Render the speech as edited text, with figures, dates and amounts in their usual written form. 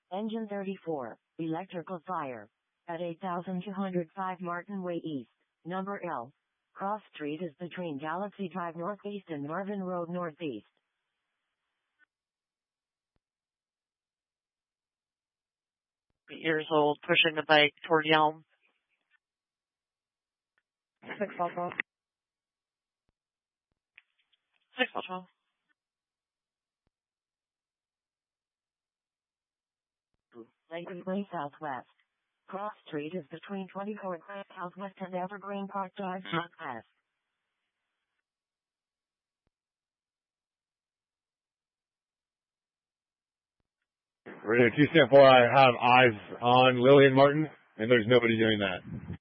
Engine 34, electrical fire. At 8205 Martin Way East, number L. Cross Street is between Galaxy Drive Northeast and Marvin Road Northeast. Years old, pushing the bike toward Yelm. 612. 612. Layton Way Southwest. Cross Street is between 24 Grand Southwest and Evergreen Park Drive Southwest. Radio 274, I have eyes on Lillian Martin, and there's nobody doing that.